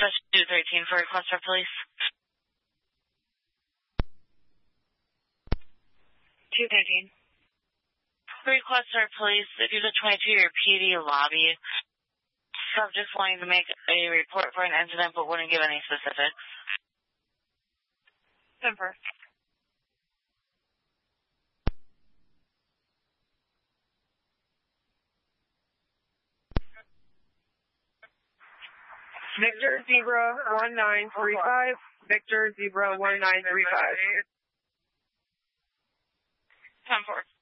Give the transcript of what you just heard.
That's 213 for request for police. 213. Request for police, if you could 22 your PD lobby. Subject wanting to make a report for an incident but wouldn't give any specifics. 10-4. Victor Zebra 1935. Victor Zebra 1935. 10-4.